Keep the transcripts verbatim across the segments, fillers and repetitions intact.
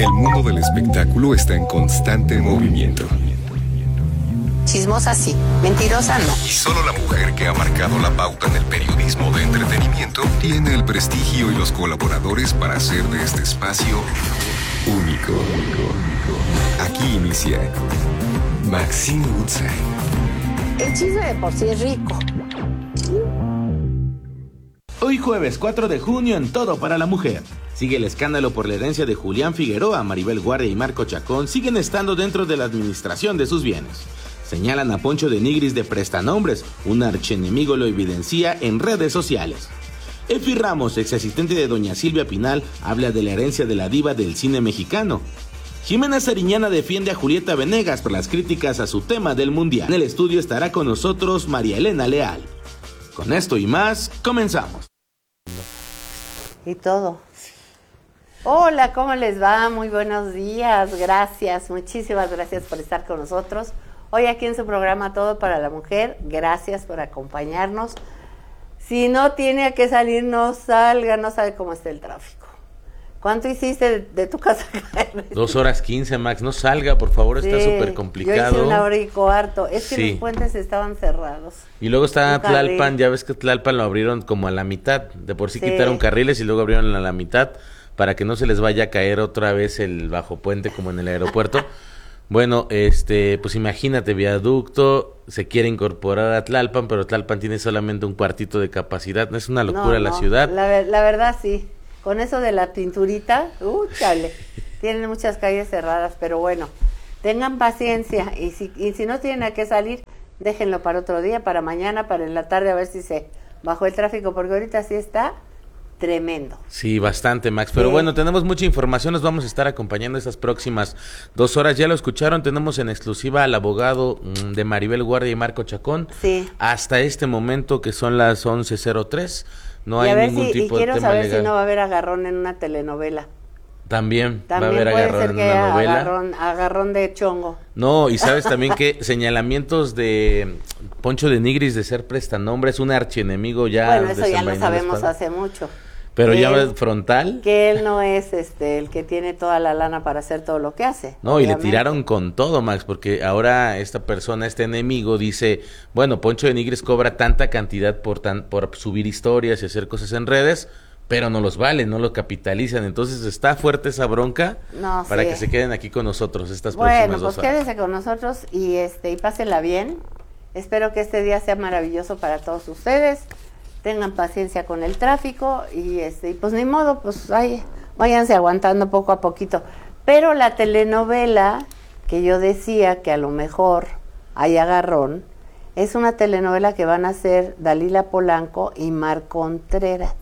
El mundo del espectáculo está en constante movimiento. Chismosa sí, mentirosa no. Y solo la mujer que ha marcado la pauta en el periodismo de entretenimiento tiene el prestigio y los colaboradores para hacer de este espacio único. Aquí inicia Maxine Woodside. El chisme de por sí es rico. Hoy jueves cuatro de junio en Todo para la Mujer. Sigue el escándalo por la herencia de Julián Figueroa. Maribel Guardia y Marco Chacón siguen estando dentro de la administración de sus bienes. Señalan a Poncho de Nigris de prestanombres. Un archienemigo lo evidencia en redes sociales. Efi Ramos, ex asistente de doña Silvia Pinal, habla de la herencia de la diva del cine mexicano. Jimena Sariñana defiende a Julieta Venegas por las críticas a su tema del mundial. En el estudio estará con nosotros María Elena Leal. Con esto y más, comenzamos. Y todo. Hola, ¿cómo les va? Muy buenos días, gracias, muchísimas gracias por estar con nosotros. Hoy aquí en su programa Todo para la Mujer, gracias por acompañarnos. Si no tiene a qué salir, no salga, no sabe cómo está el tráfico. ¿Cuánto hiciste de, de tu casa? Dos horas quince, Max, no salga, por favor, sí, está súper complicado. Yo hice una hora y cuarto, es que sí. Los puentes estaban cerrados. Y luego está Tlalpan, ya ves que Tlalpan lo abrieron como a la mitad, de por sí, sí quitaron carriles y luego abrieron a la mitad para que no se les vaya a caer otra vez el bajo puente como en el aeropuerto. Bueno, este, pues imagínate, viaducto, se quiere incorporar a Tlalpan, pero Tlalpan tiene solamente un cuartito de capacidad, es una locura no, no, la ciudad. La, la verdad sí. Con eso de la pinturita, uh, chale, tienen muchas calles cerradas, pero bueno, tengan paciencia y si, y si no tienen a qué salir, déjenlo para otro día, para mañana, para en la tarde, a ver si se bajó el tráfico, porque ahorita sí está tremendo. Sí, bastante, Max, pero sí. Bueno, tenemos mucha información, nos vamos a estar acompañando estas próximas dos horas, ya lo escucharon, tenemos en exclusiva al abogado mmm, de Maribel Guardia y Marco Chacón, sí. Hasta este momento que son las once cero tres. No y hay a ver ningún si, tipo y quiero de tema saber legal. Si no va a haber agarrón en una telenovela. También, También va a haber puede agarrón ser en que una novela. Agarrón, agarrón de chongo. No, y sabes también que señalamientos de Poncho de Nigris de ser prestanombres, un archienemigo ya. Bueno, eso ya lo sabemos hace mucho. Pero ya él, frontal. Que él no es este el que tiene toda la lana para hacer todo lo que hace. No, obviamente. Y le tiraron con todo, Max, porque ahora esta persona, este enemigo, dice, bueno, Poncho de Nigris cobra tanta cantidad por tan, por subir historias y hacer cosas en redes, pero no los valen, no lo capitalizan. Entonces está fuerte esa bronca no, para sí. que se queden aquí con nosotros estas bueno, próximas pues dos horas. Quédese con nosotros y este y pásenla bien. Espero que este día sea maravilloso para todos ustedes. Tengan paciencia con el tráfico y este y pues ni modo, pues ay, váyanse aguantando poco a poquito. Pero la telenovela que yo decía que a lo mejor hay agarrón, es una telenovela que van a hacer Dalila Polanco y Mar Contreras.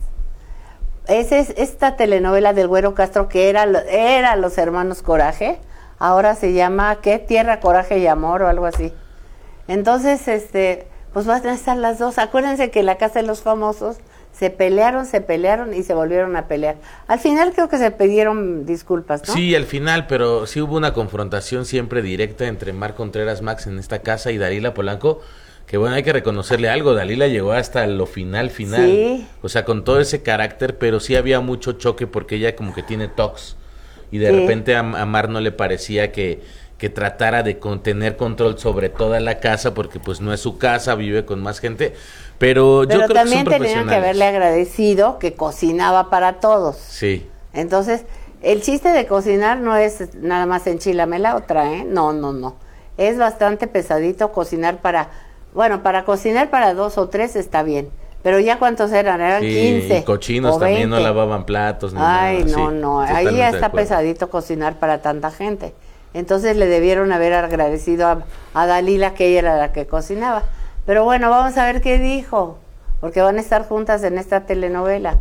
Esa es esta telenovela del Güero Castro que era, era Los Hermanos Coraje, ahora se llama, ¿qué? Tierra, Coraje y Amor o algo así. Entonces, este... pues van a estar las dos. Acuérdense que la Casa de los Famosos se pelearon, se pelearon y se volvieron a pelear. Al final creo que se pidieron disculpas, ¿no? Sí, al final, pero sí hubo una confrontación siempre directa entre Mar Contreras, Max en esta casa y Dalila Polanco, que bueno, hay que reconocerle algo, Dalila llegó hasta lo final, final. Sí. O sea, con todo ese carácter, pero sí había mucho choque porque ella como que tiene tocs y de sí. repente a, a Mar no le parecía que... que tratara de con, tener control sobre toda la casa, porque pues no es su casa, vive con más gente, pero, pero yo creo que son profesionales. Pero también tenían que haberle agradecido que cocinaba para todos. Sí. Entonces, el chiste de cocinar no es nada más enchilame la otra, ¿eh? No, no, no. Es bastante pesadito cocinar para, bueno, para cocinar para dos o tres está bien, pero ya cuántos eran, eran sí, quince y cochinos o veinte. También no lavaban platos. Ni Ay, nada. no, sí, no, ahí ya está pesadito cocinar para tanta gente. Entonces le debieron haber agradecido a, a Dalila que ella era la que cocinaba. Pero bueno, vamos a ver qué dijo, porque van a estar juntas en esta telenovela.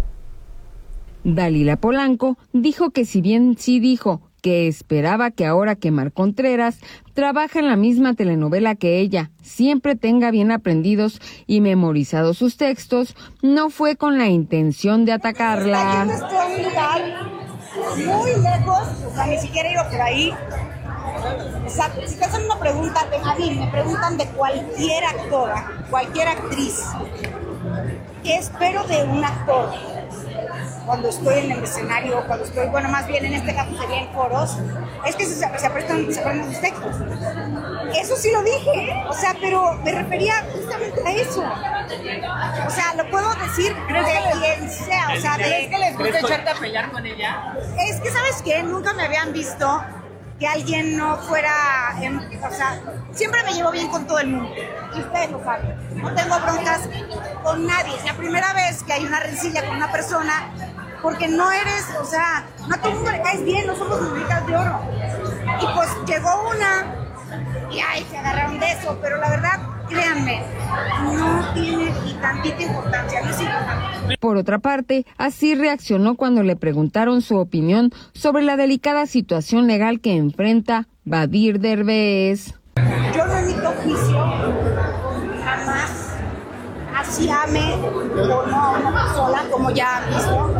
Dalila Polanco dijo que si bien sí dijo que esperaba que ahora que Mar Contreras trabaja en la misma telenovela que ella, siempre tenga bien aprendidos y memorizados sus textos, no fue con la intención de atacarla. Yo estoy en un lugar muy lejos, o sea, ni siquiera iba por ahí. Exacto. Si te hacen una pregunta, a mí me preguntan de cualquier actora, cualquier actriz, ¿qué espero de un actor? cuando estoy en el escenario, cuando estoy, bueno, más bien en este caso sería en foros, es que se, se, aprietan, se aprenden los textos. Eso sí lo dije, o sea, pero me refería justamente a eso. O sea, lo puedo decir de quien sea, o sea, de... ¿Es que les gusta echarte a pelear con ella? Es que, ¿sabes qué? Nunca me habían visto que alguien no fuera, en, o sea, siempre me llevo bien con todo el mundo, y ustedes lo saben, no tengo broncas con nadie, es la primera vez que hay una rencilla con una persona, porque no eres, o sea, no a todo el mundo le caes bien, no somos moneditas de oro, y pues llegó una, y ay, se agarraron de eso, pero la verdad, créanme, no tiene ni tantita importancia, no es importante. Por otra parte, así reaccionó cuando le preguntaron su opinión sobre la delicada situación legal que enfrenta Badir Derbez. Yo no emito juicio, jamás, así ame o no a una persona, como ya han visto,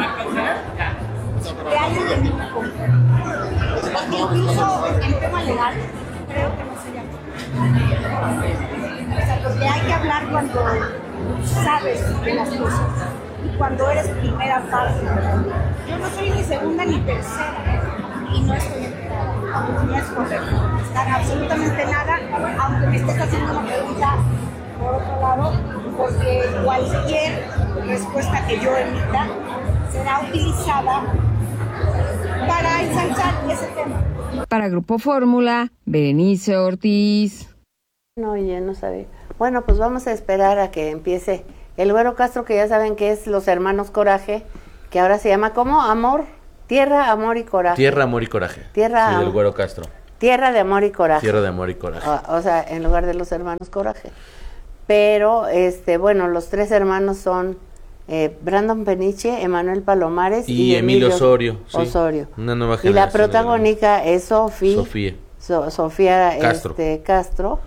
de alguien de mi equipo. Porque incluso en tema legal, creo que no sería. O sea, porque hay que hablar cuando sabes de las cosas y cuando eres primera parte. Yo no soy ni segunda ni tercera y no estoy enterada, no es correcto estar absolutamente nada, aunque me estés haciendo una pregunta por otro lado, porque cualquier respuesta que yo emita será utilizada para ensalzar ese tema. Para Grupo Fórmula, Berenice Ortiz. No, ya no sabía. Bueno, pues vamos a esperar a que empiece el Güero Castro, que ya saben que es Los Hermanos Coraje, que ahora se llama ¿cómo? Amor, Tierra, Amor y Coraje. Tierra, Amor y Coraje. Tierra, sí, del Güero Castro. Tierra de Amor y Coraje. Tierra de Amor y Coraje. O, o sea, en lugar de Los Hermanos Coraje. Pero, este, bueno, los tres hermanos son eh, Brandon Peniche, Emanuel Palomares y, y Emilio Osorio. Sí, Osorio. Una nueva y generación. la protagónica es Sofi, Sofía. So, Sofía Castro. Este, Castro.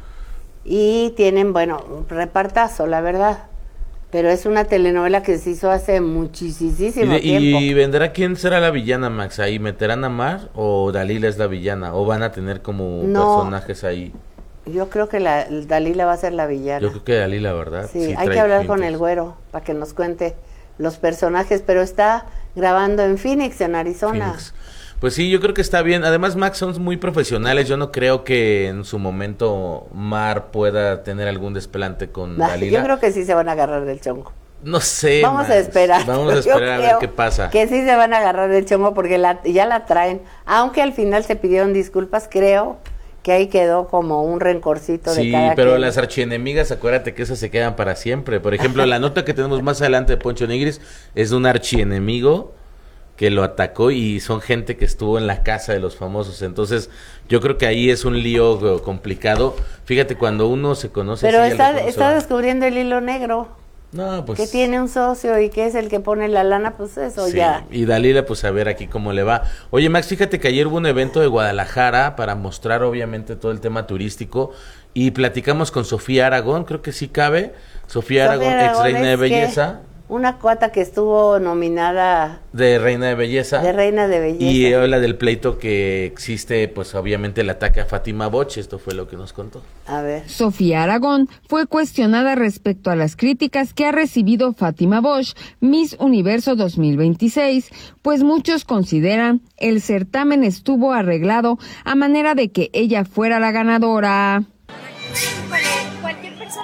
Y tienen, bueno, un repartazo, la verdad. Pero es una telenovela que se hizo hace muchísimo ¿Y, de, tiempo. ¿Y vendrá quién será la villana, Max? ¿Ahí meterán a Mar o Dalila es la villana? ¿O van a tener como No. personajes ahí? Yo creo que la Dalila va a ser la villana. Yo creo que Dalila, ¿verdad? Sí, Sí, hay trae que hablar pintas. con el Güero para que nos cuente los personajes, pero está grabando en Phoenix, en Arizona. Phoenix. Pues sí, yo creo que está bien. Además, Max, son muy profesionales. Yo no creo que en su momento Mar pueda tener algún desplante con Nah, Dalila. yo creo que sí se van a agarrar del chongo. No sé, Vamos Max. a esperar. Vamos a Yo esperar a ver creo qué pasa. Que sí se van a agarrar del chongo porque la, ya la traen. Aunque al final se pidieron disculpas, creo que ahí quedó como un rencorcito de Sí, cada pero quien. las archienemigas, acuérdate que esas se quedan para siempre. Por ejemplo, la nota que tenemos más adelante de Poncho Nigris es de un archienemigo que lo atacó y son gente que estuvo en la casa de los famosos. Entonces, yo creo que ahí es un lío eh, complicado. Fíjate, cuando uno se conoce... Pero sí, ya está, le conoce. está descubriendo el hilo negro. No, pues... Que tiene un socio y que es el que pone la lana, pues eso sí, ya. y Dalila, pues a ver aquí cómo le va. Oye, Max, fíjate que ayer hubo un evento de Guadalajara para mostrar obviamente todo el tema turístico y platicamos con Sofía Aragón, creo que sí cabe. Sofía, Sofía Aragón, Aragón ex reina de es que belleza. Una cuata que estuvo nominada De reina de belleza. de reina de belleza. Y habla del pleito que existe, pues obviamente el ataque a Fátima Boch, esto fue lo que nos contó. A ver. Sofía Aragón fue cuestionada respecto a las críticas que ha recibido Fátima Bosch, Miss Universo dos mil veintiséis, pues muchos consideran el certamen estuvo arreglado a manera de que ella fuera la ganadora. Bueno, cualquier persona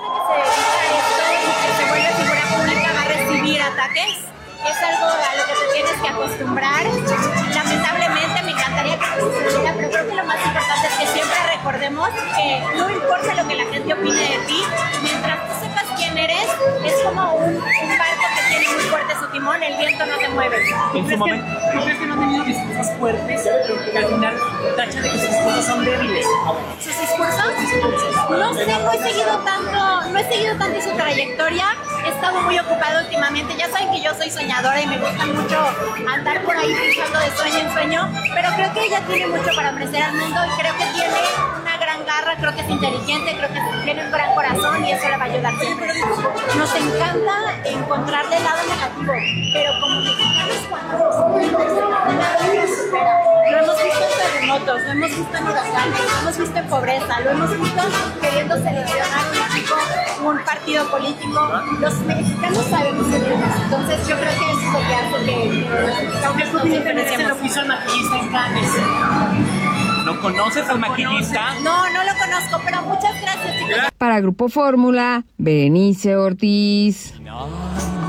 que se dedica a esto y que se vuelve figura pública va a recibir ataques. Es algo a lo que te tienes que acostumbrar. Lamentablemente me encantaría que no sucediera, pero creo que lo más importante es que siempre recordemos que no importa lo que la gente opine de ti, mientras tú sepas quién eres, es como un, un barco que tiene muy fuerte su timón, el viento no te mueve. En su momento, ¿tú crees que no han tenido discursos fuertes que al final tachan de que sus discursos son débiles? ¿Sus discursos? No sé, no he seguido tanto, no he seguido tanto su trayectoria, he estado muy ocupada últimamente, ya saben que yo soy soñadora y me gusta mucho andar por ahí pensando de sueño en sueño, pero creo que ella tiene mucho para ofrecer al mundo y creo que tiene una gran garra, creo que es inteligente, creo que tiene un gran corazón y eso le va a ayudar siempre. Nos encanta encontrarle el lado negativo, pero como mexicanos cuando lo hemos visto en terremotos, lo hemos visto en huracanes, lo hemos visto en pobreza, lo hemos visto queriendo seleccionar un equipo, un partido político. Los mexicanos sabemos el tema, entonces yo creo que eso es lo que hace que... Aunque tú tienes que lo que hizo el maquillista en Cannes. ¿Lo conoces al maquillista? No, no lo conozco, pero muchas gracias, chicos. Para Grupo Fórmula, Berenice Ortiz. No.